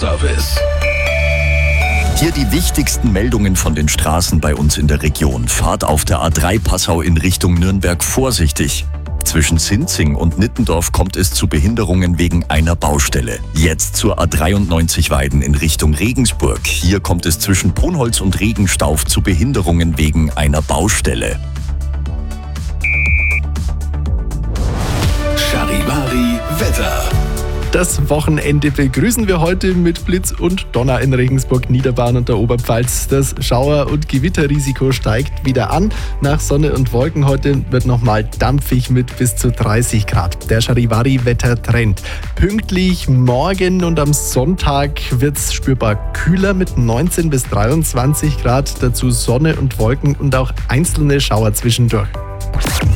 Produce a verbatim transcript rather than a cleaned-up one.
Verkehrsservice. Hier die wichtigsten Meldungen von den Straßen bei uns in der Region. Fahrt auf der A drei Passau in Richtung Nürnberg vorsichtig. Zwischen Sinzing und Nittendorf kommt es zu Behinderungen wegen einer Baustelle. Jetzt zur A dreiundneunzig Weiden in Richtung Regensburg. Hier kommt es zwischen Ponholz und Regenstauf zu Behinderungen wegen einer Baustelle. Charivari Wetter. Das Wochenende begrüßen wir heute mit Blitz und Donner in Regensburg, Niederbayern und der Oberpfalz. Das Schauer- und Gewitterrisiko steigt wieder an. Nach Sonne und Wolken heute wird nochmal dampfig mit bis zu dreißig Grad. Der Charivari-Wettertrend. Pünktlich morgen und am Sonntag wird es spürbar kühler mit neunzehn bis dreiundzwanzig Grad. Dazu Sonne und Wolken und auch einzelne Schauer zwischendurch.